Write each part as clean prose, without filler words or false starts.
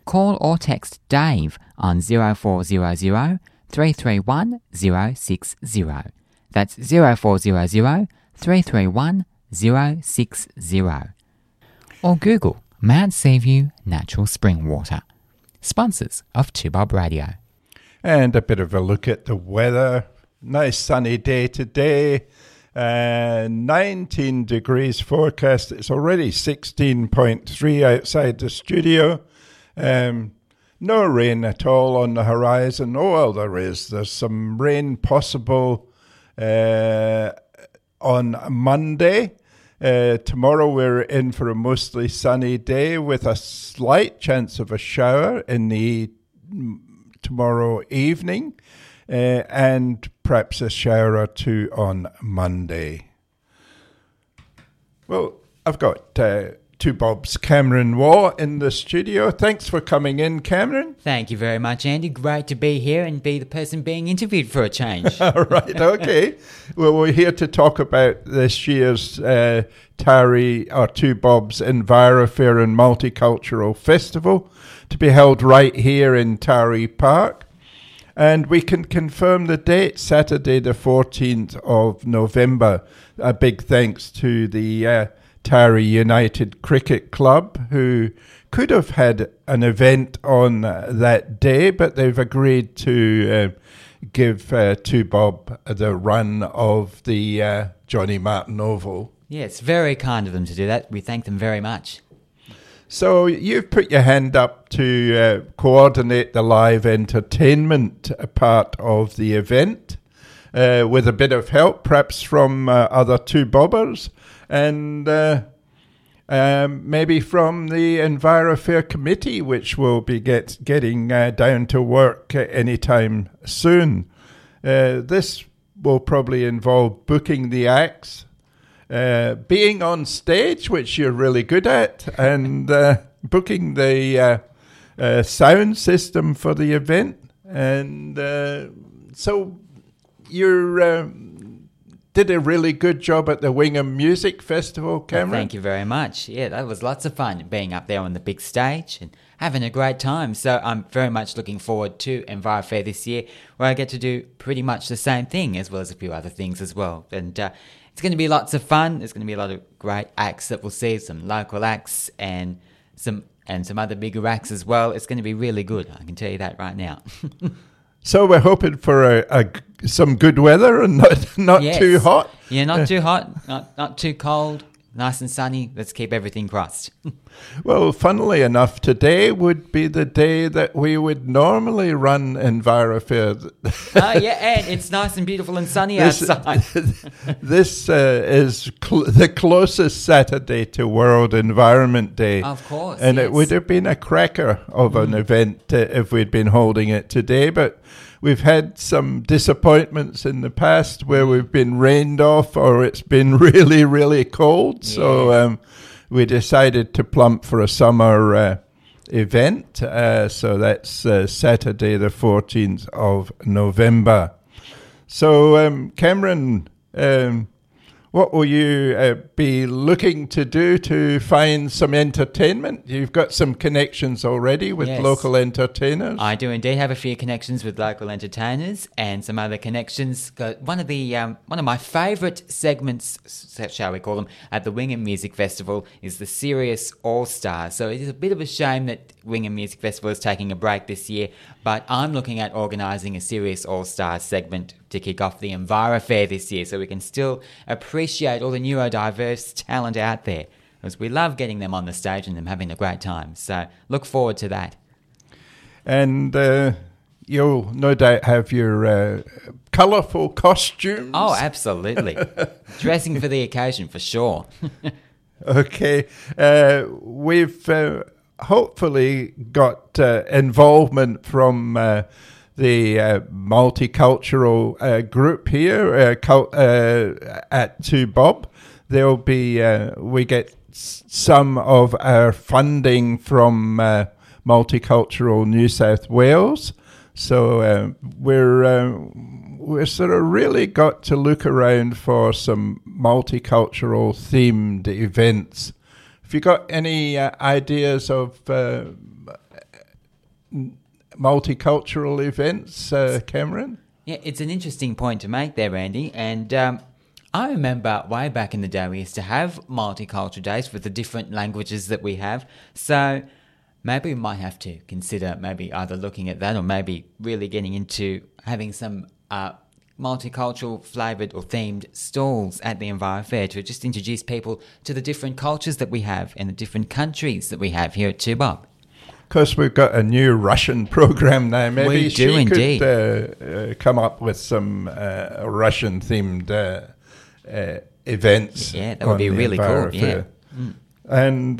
call or text Dave on 0400 331 060. That's 0400 331 060. Or Google Mount Seaview Natural Spring Water. Sponsors of 2Bob Radio. And a bit of a look at the weather. Nice sunny day today. 19 degrees forecast. It's already 16.3 outside the studio. No rain at all on the horizon. Oh, well, there is. There's some rain possible on Monday. Tomorrow we're in for a mostly sunny day with a slight chance of a shower in the tomorrow evening, and perhaps a shower or two on Monday. Well, I've got 2Bob's Cameron Waugh in the studio. Thanks for coming in, Cameron. Thank you very much, Andy. Great to be here and be the person being interviewed for a change. All right, okay. Well, we're here to talk about this year's Taree or 2Bob's EnviroFair and Multicultural Festival to be held right here in Taree Park. And we can confirm the date, Saturday the 14th of November. A big thanks to the Taree United Cricket Club, who could have had an event on that day, but they've agreed to give 2Bob the run of the Johnny Martin Oval. Yeah, it's very kind of them to do that. We thank them very much. So you've put your hand up to coordinate the live entertainment part of the event with a bit of help, perhaps from other 2Bobbers and maybe from the EnviroFair committee, which will be getting down to work anytime soon. This will probably involve booking the acts, being on stage, which you're really good at, and booking the sound system for the event. And so you did a really good job at the Wingham Music Festival, Cameron. Well, thank you very much. Yeah, that was lots of fun, being up there on the big stage and having a great time. So I'm very much looking forward to EnviroFair this year, where I get to do pretty much the same thing, as well as a few other things as well. And it's going to be lots of fun. There's going to be a lot of great acts that we'll see, some local acts and some other bigger acts as well. It's going to be really good. I can tell you that right now. So we're hoping for some good weather and not yes. too hot. Yeah, not too hot, not too cold. Nice and sunny. Let's keep everything crossed. Well, funnily enough, today would be the day that we would normally run EnviroFair. Yeah, and it's nice and beautiful and sunny outside. This is the closest Saturday to World Environment Day. Of course, and yes. It would have been a cracker of an event if we'd been holding it today, but we've had some disappointments in the past where we've been rained off or it's been really, really cold. Yes. So we decided to plump for a summer event. So that's Saturday the 14th of November. So Cameron, what will you be looking to do to find some entertainment? You've got some connections already with yes. local entertainers. I do indeed have a few connections with local entertainers and some other connections. One of my favourite segments, shall we call them, at the Wingham Music Festival is the Serious All Stars. So it is a bit of a shame that Wingham Music Festival is taking a break this year, but I'm looking at organising a Serious All Stars segment to kick off the EnviroFair this year, so we can still appreciate all the neurodiverse talent out there, because we love getting them on the stage and them having a great time. So look forward to that. And you'll no doubt have your colourful costumes. Oh, absolutely. Dressing for the occasion, for sure. Okay. We've hopefully got involvement from the multicultural group here at 2Bob. There'll be we get some of our funding from Multicultural New South Wales, so we're sort of really got to look around for some multicultural themed events. Have you got any ideas of multicultural events, Cameron? Yeah, it's an interesting point to make there, Andy. And I remember way back in the day we used to have multicultural days with the different languages that we have. So maybe we might have to consider maybe either looking at that or maybe really getting into having some multicultural flavoured or themed stalls at the Enviro Fair to just introduce people to the different cultures that we have and the different countries that we have here at Tubob. Of course, we've got a new Russian program now. Maybe We do she indeed. could come up with some Russian-themed events. Yeah, that would be on the really Enviro cool, Fair. yeah. And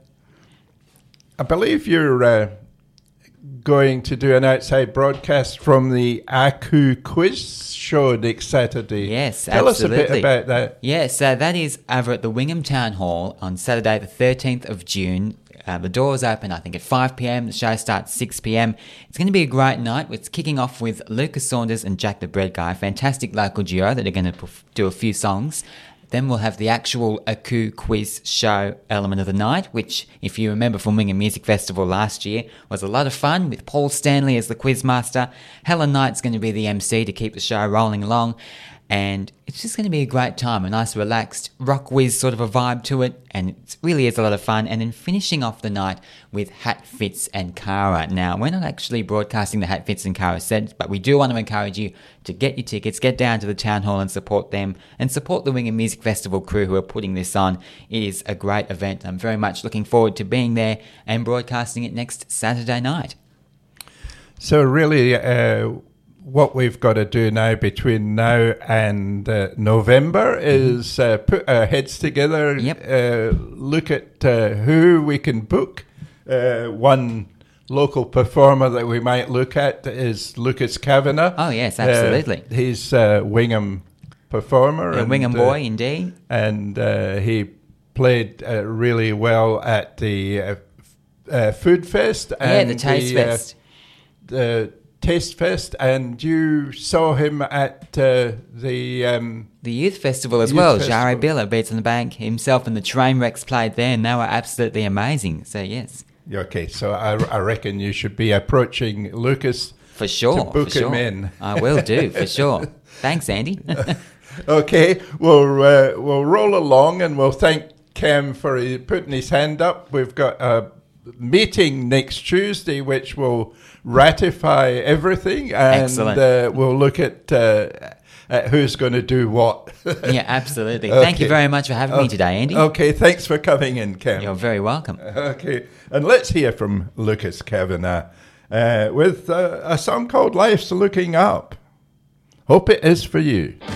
I believe you're going to do an outside broadcast from the Aku Quiz show next Saturday. Yes, Tell absolutely. us a bit about that. Yeah, so that is over at the Wingham Town Hall on Saturday the 13th of June. The doors open, I think, at 5 p.m. The show starts 6 p.m. It's going to be a great night. It's kicking off with Lucas Saunders and Jack the Bread Guy, a fantastic local duo that are going to do a few songs. Then we'll have the actual Aku Quiz show element of the night, which, if you remember from Wingham Music Festival last year, was a lot of fun with Paul Stanley as the quiz master. Helen Knight's going to be the MC to keep the show rolling along. And it's just going to be a great time, a nice relaxed rock whiz sort of a vibe to it, and it really is a lot of fun. And then finishing off the night with Hat Fits and Cara. Now, we're not actually broadcasting the Hat Fits and Cara sets, but we do want to encourage you to get your tickets, get down to the Town Hall and support them, and support the Wingham Music Festival crew who are putting this on. It is a great event. I'm very much looking forward to being there and broadcasting it next Saturday night. So really, what we've got to do now between now and November is put our heads together, look at who we can book. One local performer that we might look at is Lucas Kavanagh. Oh, yes, absolutely. He's a Wingham performer. A Wingham boy, indeed. And he played really well at the Food Fest. And the Taste Fest. The Taste Fest, and you saw him at the Youth Festival as Youth well. Festival. Jari Biller, Beats on the Bank, himself and the Trainwrecks played there, and they were absolutely amazing. So, yes. Okay, so I reckon you should be approaching Lucas For sure. to book for sure. him in. I will do, for sure. Thanks, Andy. Okay, we'll roll along, and we'll thank Cam for putting his hand up. We've got a meeting next Tuesday, which will ratify everything, and Excellent. We'll look at who's going to do what. Yeah, absolutely. Okay. Thank you very much for having me today, Andy. Okay, thanks for coming in, Cam. You're very welcome. Okay, and let's hear from Lucas Kavanagh with a song called Life's Looking Up. Hope it is for you.